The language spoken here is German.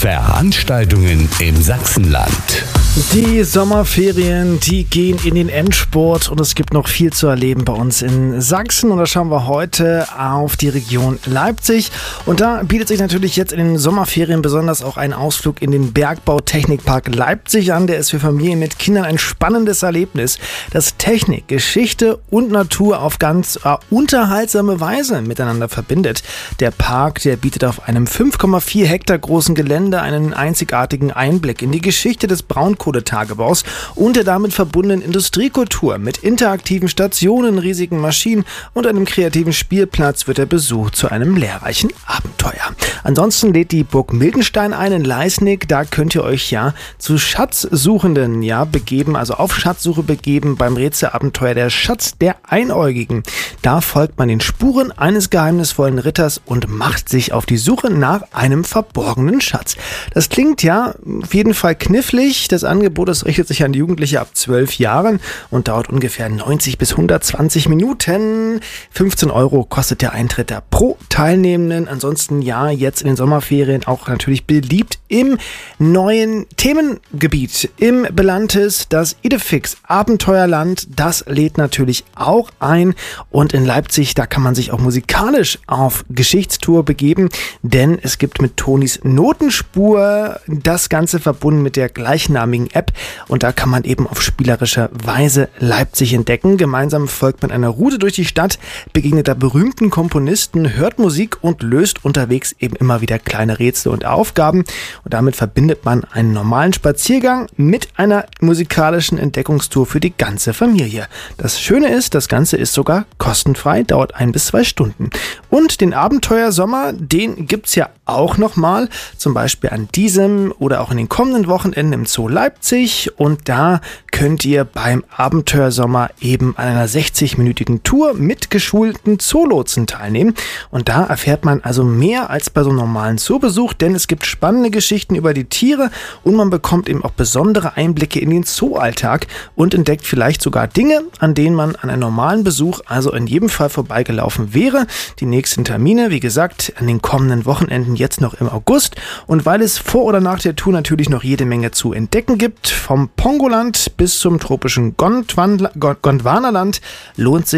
Veranstaltungen im Sachsenland. Die Sommerferien, die gehen in den Endspurt und es gibt noch viel zu erleben bei uns in Sachsen. Und da schauen wir heute auf die Region Leipzig. Und da bietet sich natürlich jetzt in den Sommerferien besonders auch ein Ausflug in den Bergbautechnikpark Leipzig an. Der ist für Familien mit Kindern ein spannendes Erlebnis, das Technik, Geschichte und Natur auf ganz unterhaltsame Weise miteinander verbindet. Der Park, der bietet auf einem 5,4 Hektar großen Gelände einen einzigartigen Einblick in die Geschichte des Braunkohletagebaus und der damit verbundenen Industriekultur. Mit interaktiven Stationen, riesigen Maschinen und einem kreativen Spielplatz wird der Besuch zu einem lehrreichen Abenteuer. Ansonsten lädt die Burg Mildenstein ein in Leisnig. Da könnt ihr euch zu Schatzsuchenden begeben, also auf Schatzsuche begeben beim Rätselabenteuer Der Schatz der Einäugigen. Da folgt man den Spuren eines geheimnisvollen Ritters und macht sich auf die Suche nach einem verborgenen Schatz. Das klingt auf jeden Fall knifflig. Das Angebot, das richtet sich an Jugendliche ab 12 Jahren und dauert ungefähr 90 bis 120 Minuten. 15 € kostet der Eintritt da pro Teilnehmenden. Ansonsten jetzt in den Sommerferien auch natürlich beliebt im neuen Themengebiet im Belantes, das Idefix Abenteuerland. Das lädt natürlich auch ein und in Leipzig, da kann man sich auch musikalisch auf Geschichtstour begeben, denn es gibt mit Tonis Notenspur das Ganze verbunden mit der gleichnamigen App und da kann man eben auf spielerische Weise Leipzig entdecken. Gemeinsam folgt man einer Route durch die Stadt, begegnet da berühmten Komponisten, hört Musik und löst unterwegs eben immer wieder kleine Rätsel und Aufgaben und damit verbindet man einen normalen Spaziergang mit einer musikalischen Entdeckungstour für die ganze Familie. Das Schöne ist, das Ganze ist sogar kostenfrei, dauert 1 bis 2 Stunden. Und den Abenteuersommer, den gibt's ja auch nochmal, zum Beispiel an diesem oder auch in den kommenden Wochenenden im Zoo Leipzig und da könnt ihr beim Abenteuersommer eben an einer 60-minütigen Tour mit geschulten Zoolotsen teilnehmen und da erfährt man also mehr als bei so einem normalen Zoobesuch, denn es gibt spannende Geschichten über die Tiere und man bekommt eben auch besondere Einblicke in den Zooalltag und entdeckt vielleicht sogar Dinge, an denen man an einem normalen Besuch also in jedem Fall vorbeigelaufen wäre. Die nächsten Termine, wie gesagt, an den kommenden Wochenenden jetzt noch im August und weil es vor oder nach der Tour natürlich noch jede Menge zu entdecken gibt, vom Pongoland bis zum tropischen Gondwanaland, lohnt sich